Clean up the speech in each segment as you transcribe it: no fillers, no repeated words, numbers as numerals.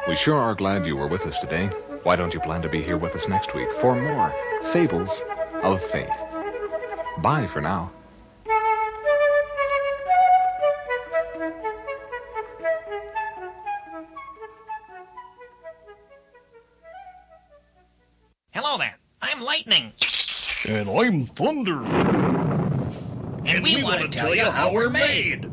We sure are glad you were with us today. Why don't you plan to be here with us next week for more Fables of Faith? Bye for now. Hello there, I'm Lightning. And I'm Thunder. And we want to tell you how we're made.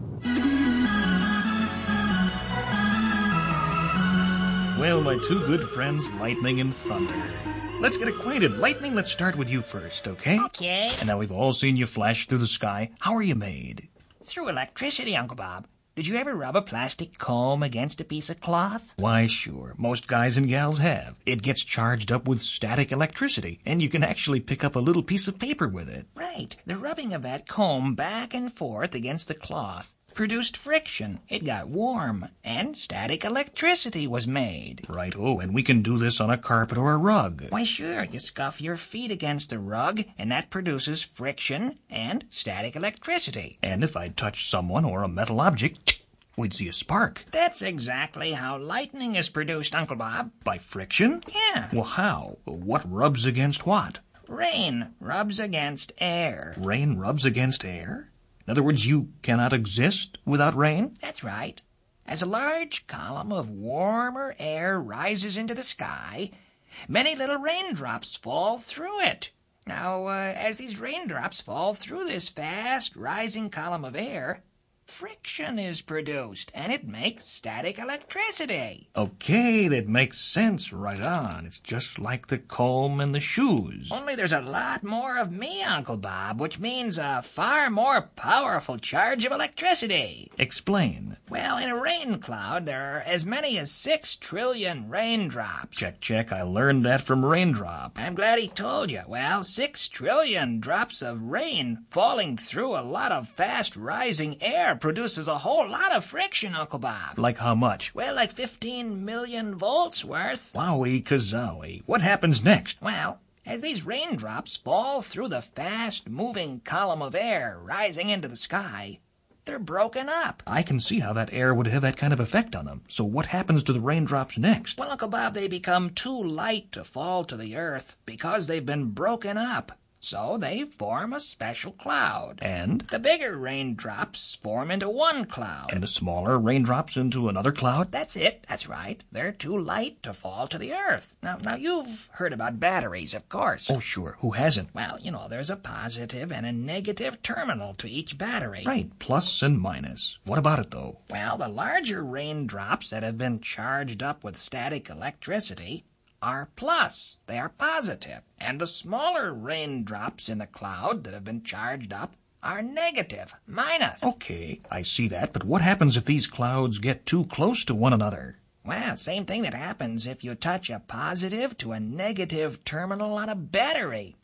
Well, my two good friends, Lightning and Thunder. Let's get acquainted. Lightning, let's start with you first, okay? Okay. And now we've all seen you flash through the sky. How are you made? Through electricity, Uncle Bob. Did you ever rub a plastic comb against a piece of cloth? Why, sure. Most guys and gals have. It gets charged up with static electricity, and you can actually pick up a little piece of paper with it. Right. The rubbing of that comb back and forth against the cloth produced friction. It got warm, and static electricity was made. Right, oh, and we can do this on a carpet or a rug. Why, sure. You scuff your feet against the rug, and that produces friction and static electricity. And if I touch someone or a metal object, we'd see a spark. That's exactly how lightning is produced, Uncle Bob. By friction? Yeah. Well, how? What rubs against what? Rain rubs against air. Rain rubs against air? In other words, you cannot exist without rain? That's right. As a large column of warmer air rises into the sky, many little raindrops fall through it. Now, as these raindrops fall through this fast rising column of air, friction is produced, and it makes static electricity. Okay, that makes sense. Right on. It's just like the comb and the shoes. Only there's a lot more of me, Uncle Bob, which means a far more powerful charge of electricity. Explain. Well, in a rain cloud, there are as many as 6 trillion raindrops. Check. I learned that from Raindrop. I'm glad he told you. Well, 6 trillion drops of rain falling through a lot of fast-rising air produces a whole lot of friction, Uncle Bob. Like how much? Well, like 15 million volts worth. Wowie kazowie. What happens next? Well, as these raindrops fall through the fast-moving column of air rising into the sky, they're broken up. I can see how that air would have that kind of effect on them. So what happens to the raindrops next? Well, Uncle Bob, they become too light to fall to the earth because they've been broken up. So they form a special cloud. And? The bigger raindrops form into one cloud. And the smaller raindrops into another cloud? That's it. That's right. They're too light to fall to the earth. Now you've heard about batteries, of course. Oh, sure. Who hasn't? Well, there's a positive and a negative terminal to each battery. Right. Plus and minus. What about it, though? Well, the larger raindrops that have been charged up with static electricity are plus. They are positive. And the smaller raindrops in the cloud that have been charged up are negative, minus. Okay, I see that, but what happens if these clouds get too close to one another? Well, same thing that happens if you touch a positive to a negative terminal on a battery.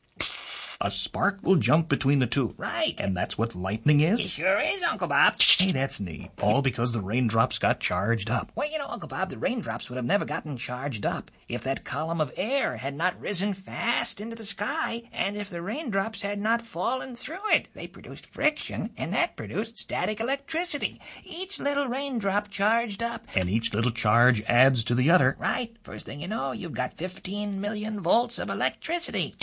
A spark will jump between the two. Right. And that's what lightning is? It sure is, Uncle Bob. Hey, that's neat. All because the raindrops got charged up. Well, Uncle Bob, the raindrops would have never gotten charged up if that column of air had not risen fast into the sky, and if the raindrops had not fallen through it. They produced friction, and that produced static electricity. Each little raindrop charged up. And each little charge adds to the other. Right. First thing you know, you've got 15 million volts of electricity.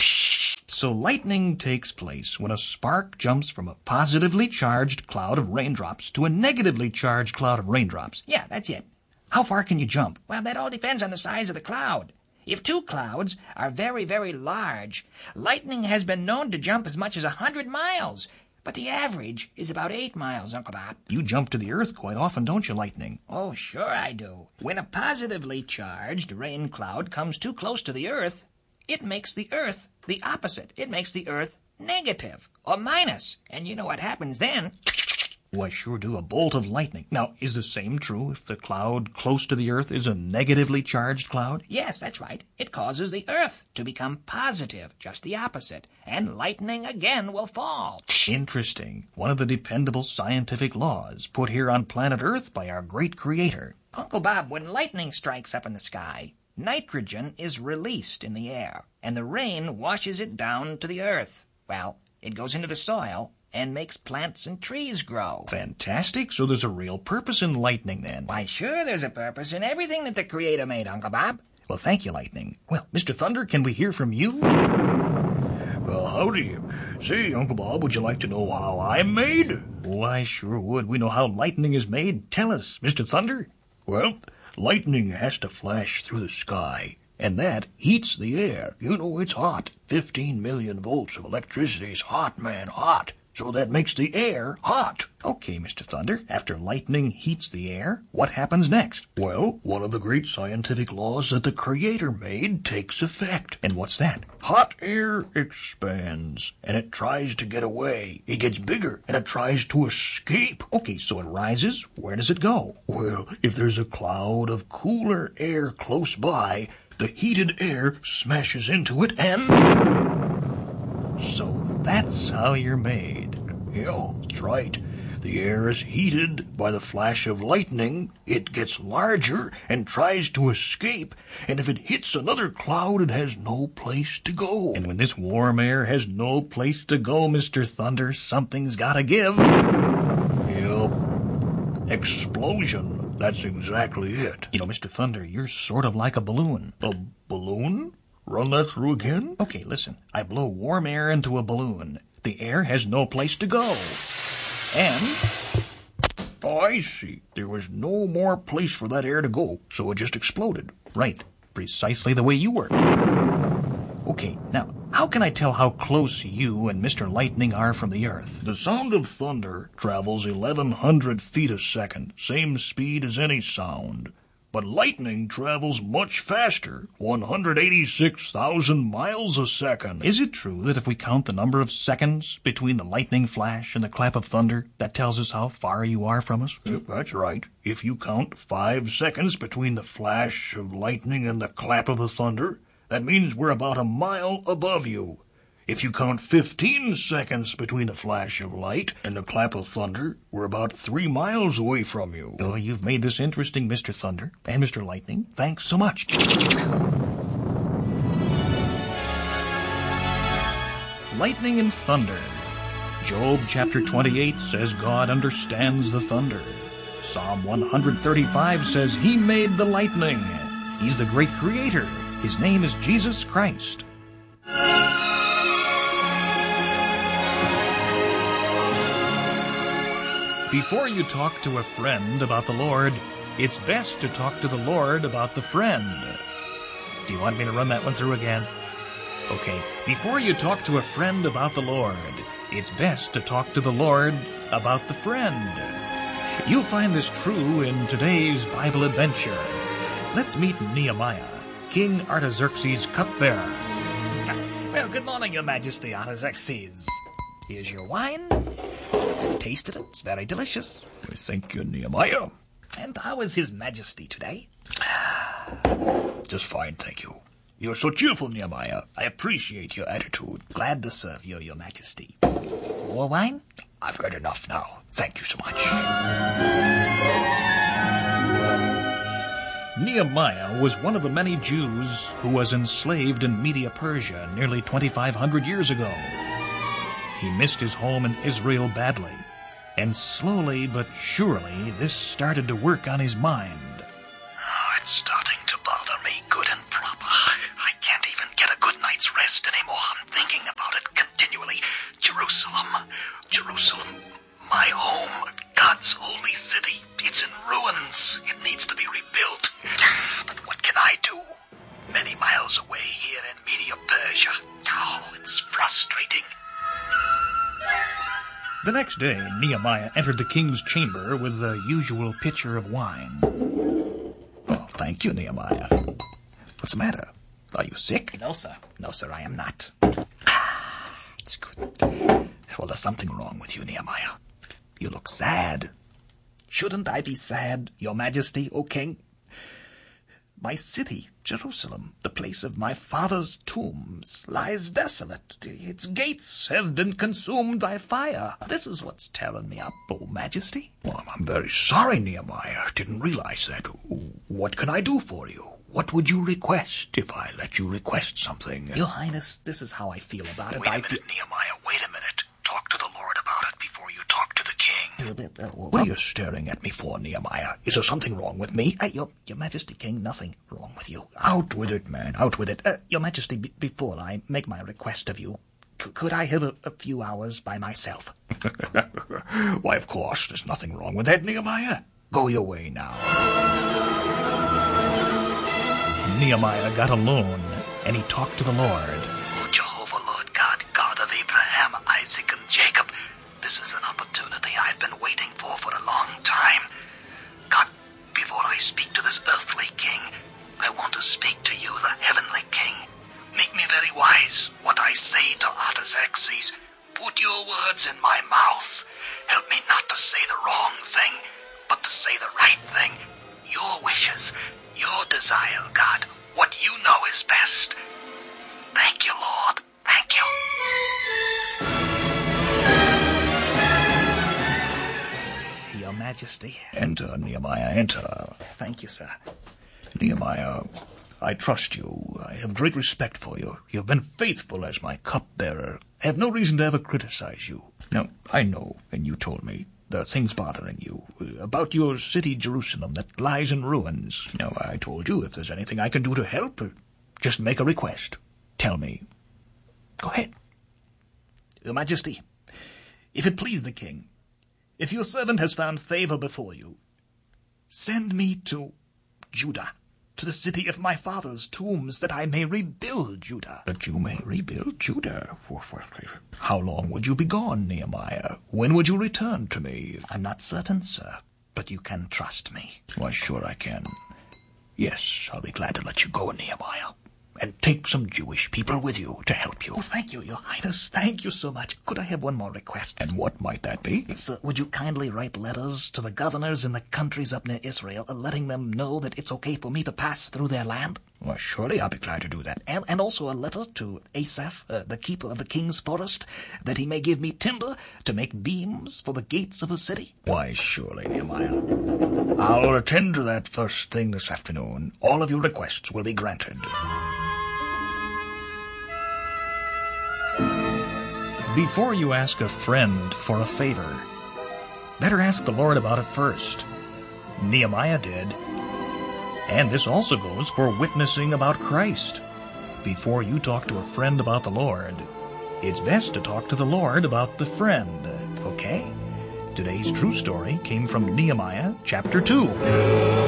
So lightning takes place when a spark jumps from a positively charged cloud of raindrops to a negatively charged cloud of raindrops. Yeah, that's it. How far can you jump? Well, that all depends on the size of the cloud. If 2 clouds are very, very large, lightning has been known to jump as much as 100 miles. But the average is about 8 miles, Uncle Bob. You jump to the earth quite often, don't you, Lightning? Oh, sure I do. When a positively charged rain cloud comes too close to the earth, it makes the earth the opposite. It makes the earth negative or minus. And you know what happens then? Oh, I sure do. A bolt of lightning. Now, is the same true if the cloud close to the earth is a negatively charged cloud? Yes, that's right. It causes the earth to become positive, just the opposite. And lightning again will fall. Interesting. One of the dependable scientific laws put here on planet Earth by our great creator. Uncle Bob, when lightning strikes up in the sky, nitrogen is released in the air, and the rain washes it down to the earth. Well, it goes into the soil, and makes plants and trees grow. Fantastic. So there's a real purpose in lightning, then. Why, sure, there's a purpose in everything that the Creator made, Uncle Bob. Well, thank you, Lightning. Well, Mr. Thunder, can we hear from you? Well, howdy. Say, Uncle Bob, would you like to know how I'm made? Oh, I sure would. We know how lightning is made. Tell us, Mr. Thunder. Well, lightning has to flash through the sky, and that heats the air. You know, it's hot. 15 million volts of electricity is hot, man, hot. So that makes the air hot. Okay, Mr. Thunder. After lightning heats the air, what happens next? Well, one of the great scientific laws that the Creator made takes effect. And what's that? Hot air expands, and it tries to get away. It gets bigger, and it tries to escape. Okay, so it rises. Where does it go? Well, if there's a cloud of cooler air close by, the heated air smashes into it and... So that's how you're made. Yeah, that's right. The air is heated by the flash of lightning. It gets larger and tries to escape, and if it hits another cloud, it has no place to go. And when this warm air has no place to go, Mr. Thunder, something's gotta give. Yep. Explosion. That's exactly it. You know, Mr. Thunder, you're sort of like a balloon. A balloon? Run that through again? Okay, listen. I blow warm air into a balloon. The air has no place to go. And... Oh, I see. There was no more place for that air to go, so it just exploded. Right. Precisely the way you work. Okay, now, how can I tell how close you and Mr. Lightning are from the Earth? The sound of thunder travels 1,100 feet a second, same speed as any sound. But lightning travels much faster, 186,000 miles a second. Is it true that if we count the number of seconds between the lightning flash and the clap of thunder, that tells us how far you are from us? Yep, that's right. If you count 5 seconds between the flash of lightning and the clap of the thunder, that means we're about a mile above you. If you count 15 seconds between the flash of light and the clap of thunder, we're about 3 miles away from you. Oh, you've made this interesting, Mr. Thunder and Mr. Lightning. Thanks so much. Lightning and thunder. Job chapter 28 says God understands the thunder. Psalm 135 says He made the lightning. He's the great creator. His name is Jesus Christ. Before you talk to a friend about the Lord, it's best to talk to the Lord about the friend. Do you want me to run that one through again? Okay, before you talk to a friend about the Lord, it's best to talk to the Lord about the friend. You'll find this true in today's Bible adventure. Let's meet Nehemiah, King Artaxerxes' cupbearer. Well, good morning, Your Majesty, Artaxerxes. Here's your wine. Tasted it. It's very delicious. Thank you, Nehemiah. And how is His Majesty today? Just fine, thank you. You're so cheerful, Nehemiah. I appreciate your attitude. Glad to serve you, Your Majesty. More wine? I've heard enough now. Thank you so much. Nehemiah was one of the many Jews who was enslaved in Media Persia nearly 2,500 years ago. He missed his home in Israel badly, and slowly but surely this started to work on his mind. Oh, it's starting to bother me good and proper. I can't even get a good night's rest anymore. I'm thinking about it continually. Jerusalem, Jerusalem, my home, God's holy city. It's in ruins. It needs to be rebuilt. But what can I do? Many miles away here in Media Persia. Oh, it's frustrating. The next day, Nehemiah entered the king's chamber with the usual pitcher of wine. Oh, thank you, Nehemiah. What's the matter? Are you sick? No, sir. No, sir, I am not. It's good. Well, there's something wrong with you, Nehemiah. You look sad. Shouldn't I be sad, Your Majesty, O King? My city, Jerusalem, the place of my father's tombs, lies desolate. Its gates have been consumed by fire. This is what's tearing me up, O Majesty. Well, I'm very sorry, Nehemiah. Didn't realize that. What can I do for you? What would you request if I let you request something? Your Highness, this is how I feel about it. Wait a minute, Nehemiah. Wait a minute. Talk to the Lord about What are you staring at me for, Nehemiah? Is there something wrong with me? Your Majesty, King, nothing wrong with you. Out with it, man, out with it. Your Majesty, before I make my request of you, could I have a few hours by myself? Why, of course, there's nothing wrong with that, Nehemiah. Go your way now. Nehemiah got alone, and he talked to the Lord. O Jehovah, Lord God, God of Abraham, Isaac, and Jacob, this is an opportunity I've been waiting for a long time. God, before I speak to this earthly king, I want to speak to you, the heavenly king. Make me very wise what I say to Artaxerxes. Put your words in my mouth. Help me not to say the wrong thing, but to say the right thing. Your wishes, your desire, God, what you know is best. Thank you, Lord. Thank you. Your Majesty. Enter, Nehemiah, enter. Thank you, sir. Nehemiah, I trust you. I have great respect for you. You have been faithful as my cupbearer. I have no reason to ever criticize you. Now, I know, and you told me, there are things bothering you about your city, Jerusalem, that lies in ruins. Now, I told you if there's anything I can do to help, just make a request. Tell me. Go ahead. Your Majesty, if it please the king, if your servant has found favor before you, send me to Judah, to the city of my father's tombs, that I may rebuild Judah. That you may rebuild Judah? How long would you be gone, Nehemiah? When would you return to me? I'm not certain, sir, but you can trust me. Why, sure I can. Yes, I'll be glad to let you go, Nehemiah. And take some Jewish people with you to help you. Oh, thank you, Your Highness. Thank you so much. Could I have one more request? And what might that be? Sir, would you kindly write letters to the governors in the countries up near Israel, letting them know that it's okay for me to pass through their land? Well, surely I'll be glad to do that. And also a letter to Asaph, the keeper of the king's forest, that he may give me timber to make beams for the gates of the city. Why, surely, Nehemiah. I'll attend to that first thing this afternoon. All of your requests will be granted. Before you ask a friend for a favor, better ask the Lord about it first. Nehemiah did. And this also goes for witnessing about Christ. Before you talk to a friend about the Lord, it's best to talk to the Lord about the friend, okay? Today's true story came from Nehemiah chapter 2.